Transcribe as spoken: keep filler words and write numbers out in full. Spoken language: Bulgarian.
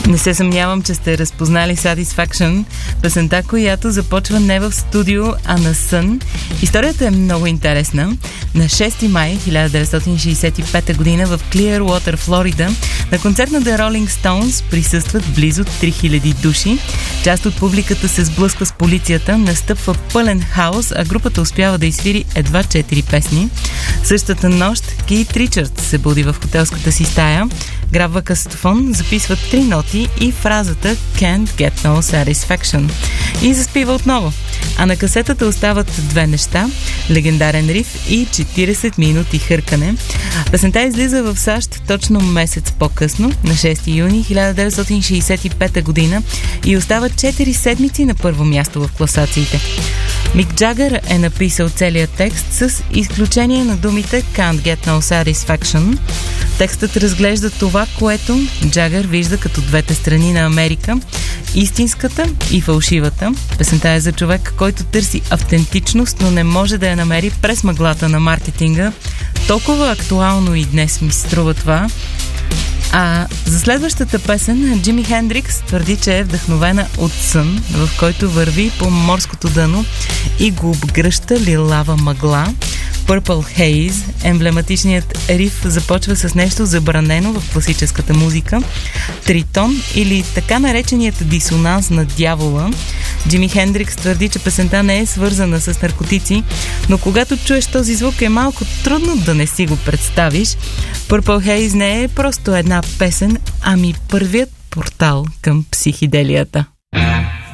Не се съмнявам, че сте разпознали Satisfaction, песента, която започва не в студио, а на сън. Историята е много интересна. На шести май хиляда деветстотин шейсет и пета година в Clearwater, Флорида, на концерт на The Rolling Stones присъстват близо три хиляди души. Част от публиката се сблъсква с полицията, настъпва пълен хаос, а групата успява да изсвири едва четири песни. Същата нощ Кейт Ричардс се буди в хотелската си стая, грабва касетофон, записва три ноти и фразата Can't get no satisfaction и заспива отново. А на касетата остават две неща – легендарен риф и четирийсет минути хъркане. Песента излиза в САЩ точно месец по-късно, на шести юни хиляда деветстотин шейсет и пета година, и остава четири седмици на първо място в класациите. Мик Джагър е написал целият текст с изключение на думите Can't get no satisfaction. Текстът разглежда това, което Джагър вижда като двете страни на Америка – истинската и фалшивата. Песента е за човек, който търси автентичност, но не може да я намери през мъглата на маркетинга. Толкова актуално и днес ми се струва това. А за следващата песен Джими Хендрикс твърди, че е вдъхновена от сън, в който върви по морското дъно и го обгръща лилава мъгла. Purple Haze, емблематичният риф, започва с нещо забранено в класическата музика – тритон или така нареченият дисонанс на дявола. Джими Хендрикс твърди, че песента не е свързана с наркотици, но когато чуеш този звук е малко трудно да не си го представиш. Purple Haze не е просто една песен, ами първият портал към психоделията.